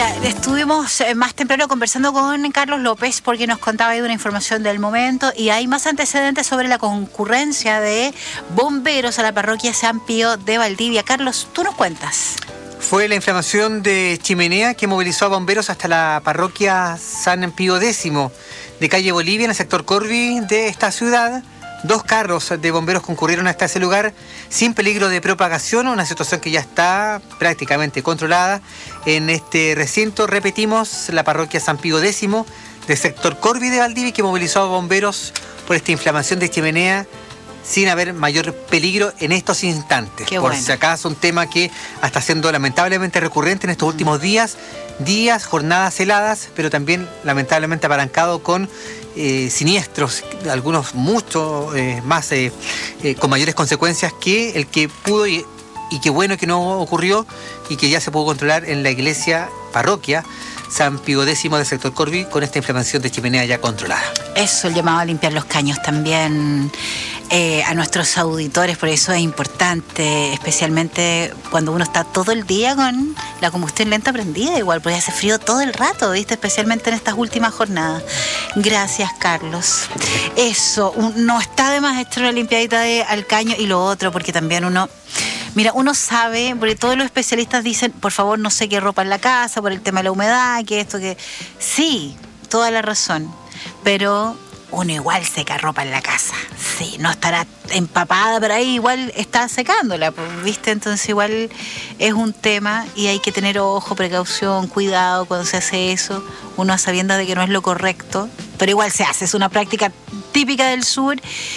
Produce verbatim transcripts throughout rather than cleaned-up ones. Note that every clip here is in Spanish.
Oiga, estuvimos más temprano conversando con Carlos López porque nos contaba ahí una información del momento y hay más antecedentes sobre la concurrencia de bomberos a la parroquia San Pío de Valdivia. Carlos, tú nos cuentas. Fue la inflamación de chimenea que movilizó a bomberos hasta la parroquia San Pío X de calle Bolivia, en el sector Corvi de esta ciudad. Dos carros de bomberos concurrieron hasta ese lugar sin peligro de propagación, una situación que ya está prácticamente controlada en este recinto. Repetimos, la parroquia San Pío X del sector Corvi de Valdivia, que movilizó a bomberos por esta inflamación de chimenea sin haber mayor peligro en estos instantes. Qué por bueno. si acaso, un tema que está siendo lamentablemente recurrente en estos últimos días, días, jornadas heladas, pero también lamentablemente apalancado con eh, siniestros, algunos mucho eh, más eh, eh, con mayores consecuencias que el que pudo y, y qué bueno que no ocurrió y que ya se pudo controlar en la iglesia parroquia San Pío X del sector Corvi, con esta inflamación de chimenea ya controlada. Eso, el llamado a limpiar los caños también eh, a nuestros auditores, por eso es importante, especialmente cuando uno está todo el día con la combustión lenta prendida, igual, porque hace frío todo el rato, ¿viste? Especialmente en estas últimas jornadas. Gracias, Carlos. Eso, un, no está de más echar una limpiadita de, al caño, y lo otro, porque también uno... Mira, uno sabe, porque todos los especialistas dicen, por favor, no seque ropa en la casa por el tema de la humedad, que esto, que... Sí, toda la razón, pero uno igual seca ropa en la casa. Sí, no estará empapada, pero ahí igual está secándola, ¿viste? Entonces igual es un tema y hay que tener ojo, precaución, cuidado cuando se hace eso, uno sabiendo de que no es lo correcto, pero igual se hace, es una práctica típica del sur,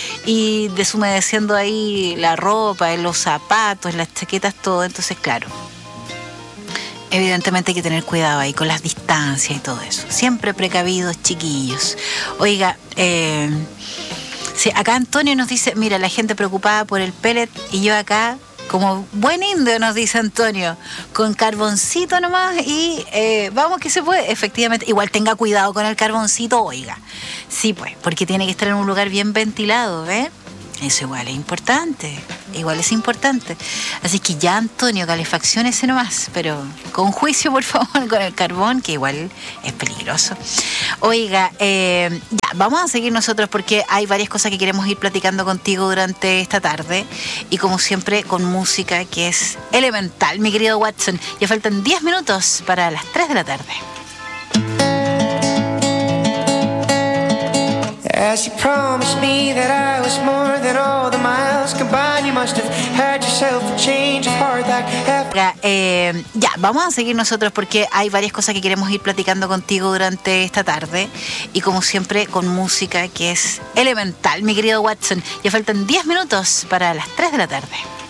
y deshumedeciendo ahí la ropa, los zapatos, las chaquetas, todo. Entonces, claro, evidentemente hay que tener cuidado ahí con las distancias y todo eso. Siempre precavidos, chiquillos. Oiga, eh, sí, acá Antonio nos dice, mira, la gente preocupada por el pellet, y yo acá, como buen indio, nos dice Antonio, con carboncito nomás y eh, vamos que se puede. Efectivamente, igual tenga cuidado con el carboncito, oiga. Sí, pues, porque tiene que estar en un lugar bien ventilado, ¿ves? Eso igual es importante, igual es importante. Así que ya, Antonio, calefacción ese nomás, pero con juicio, por favor, con el carbón, que igual es peligroso. Oiga, eh, ya, vamos a seguir nosotros porque hay varias cosas que queremos ir platicando contigo durante esta tarde, y como siempre con música que es elemental, mi querido Watson. Ya faltan diez minutos para las tres de la tarde. As you promised me that I was more than all the miles combined, you must have had yourself a change of heart like Oiga, eh, ya, vamos a seguir nosotros porque hay varias cosas que queremos ir platicando contigo durante esta tarde, y como siempre con música que es elemental, mi querido Watson. Ya faltan diez minutos para las tres de la tarde.